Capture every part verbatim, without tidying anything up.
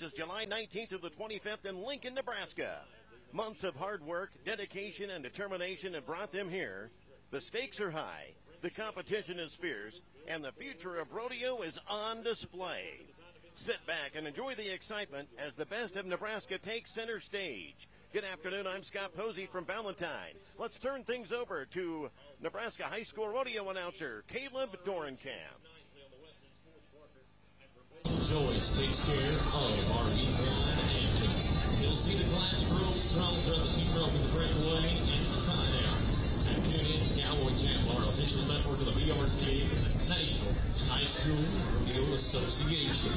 is July nineteenth to the twenty-fifth in Lincoln, Nebraska. Months of hard work, dedication, and determination have brought them here. The stakes are high, the competition is fierce, and the future of rodeo is on display. Sit back and enjoy the excitement as the best of Nebraska takes center stage. Good afternoon, I'm Scott Posey from Valentine. Let's turn things over to Nebraska High School rodeo announcer Caleb Dorenkamp. Joyce takes care of our Equine athletes. You'll see the classic rules thrown throughout the team rope in the breakaway and the tie down. And tune in to Cowboy Channel, our official network of the B R C A National High School Rodeo Association.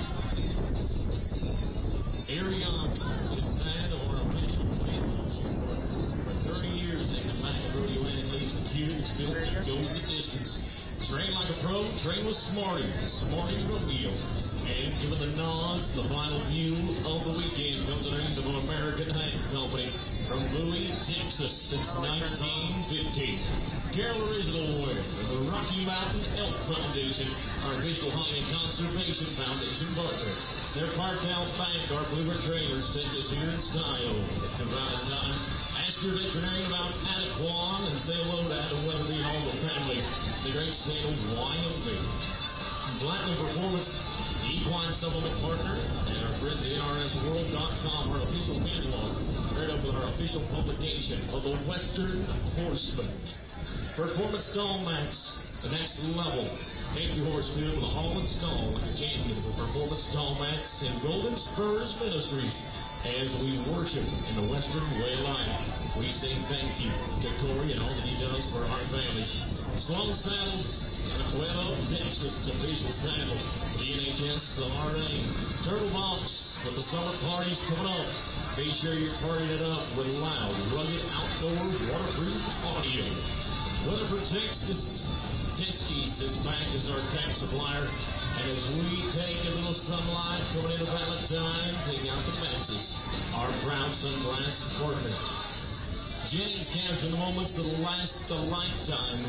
Ariat is that of our official plan for thirty years in the back of rodeo athletes with years built to go the distance. Train like a pro, train with Smarty, Smarty Rodeo. And given the nods, the final view of the weekend comes underneath of American Hank Company from Bowie, Texas since nineteen fifteen. Carol Original Wear and the Rocky Mountain Elk Foundation, our official hunting and conservation foundation partner. Their Park Out Bank, our Bloomer trainers, take us here in style. And Valentine, ask your veterinarian about Adequan and say hello to Adam Weatherby and all the family, the great state of Wyoming. Platinum Performance Equine Supplement Partner, and our friends at N R S World dot com, our official catalog, paired up with our official publication of the Western Horseman. Performance Stall Mats, the next level. Thank you, Horse Two, with a Hall and Stall, champion of Performance Stall Mats and Golden Spurs Ministries. As we worship in the Western way of life, we say thank you to Corey and all that he does for our families. Sloan Saddles and Acueto, Texas, official saddle. The N H S, the R A. Turtle Box with the summer parties coming up. Be sure you're partying it up with loud, rugged, outdoor, waterproof audio. Rutherford, Texas, Teskey's is back as our tax supplier. And as we take a little sunlight coming into Valentine, take out the fences, our proud sunglass partner. Jennings capturing the moments that last a lifetime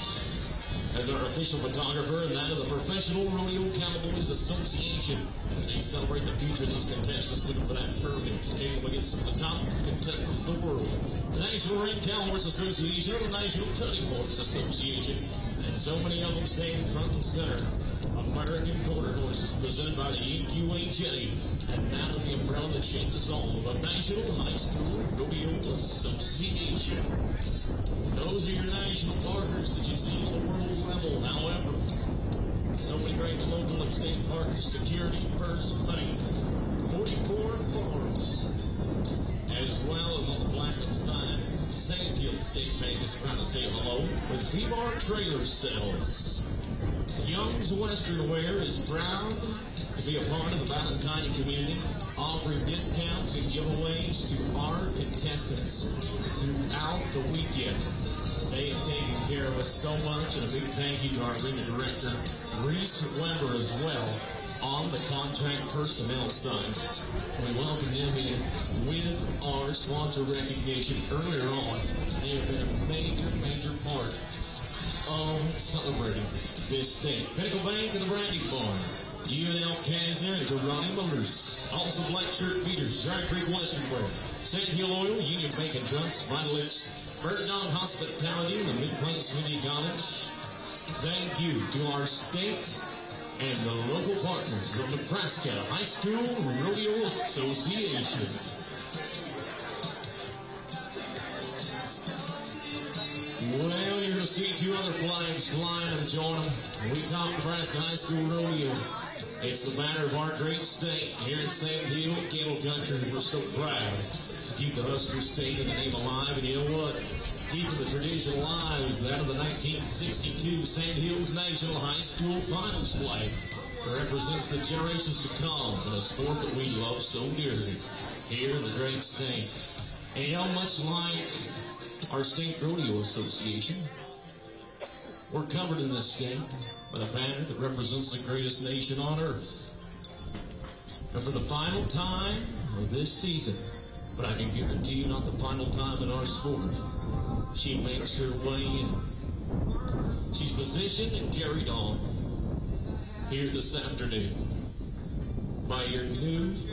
as our official photographer and that of the Professional Rodeo Cowboys Association as they celebrate the future of these contestants looking for that permit to take them against some of the top contestants in the world. The National Ring Cowboys Association, the National Cutting Horse Association, and so many of them staying front and center. American Quarter Horses presented by the E Q H A, and now the umbrella that shapes us all, the National High School Rodeo Association. Those are your national partners that you see on the world level. However, so many great local and state partners: Security First Bank, forty-four Farms, as well as on the platinum side, Sandhill State Bank is trying to say hello with V-Bar Trailer Sales. Young's Western Wear is proud to be a part of the Valentine community, offering discounts and giveaways to our contestants throughout the weekend. They have taken care of us so much, and a big thank you to our arena director, Reese Weber, as well, on the contract personnel side. We welcome them in with our sponsor recognition earlier on. They have been a major, major part of celebrating this state. Pinnacle Bank and the Brandy Barn, U N L Kazner and Durrani Motors. Also Black Shirt Feeders, Giant Creek Western Wear, Sandhill Oil, Union Bank and Trust, Vitalix, Bird Dog Hospitality, and the Mid-Plains Community College. Thank you to our state and the local partners of Nebraska High School Rodeo Association. Well, you're going to see two other flags flying and join them. We talk Nebraska High School Rodeo. It's the banner of our great state here in Sandhill, Cattle Country. We're so proud to keep the Husker State and the name alive. And you know what? Keeping the tradition alive is that of the nineteen sixty-two Sandhills National High School Finals flag. It represents the generations to come in a sport that we love so dearly here in the great state. And you know, much like our State Rodeo Association, we're covered in this state by a banner that represents the greatest nation on earth. And for the final time of this season, but I can guarantee you not the final time in our sport, she makes her way in. She's positioned and carried on here this afternoon by your new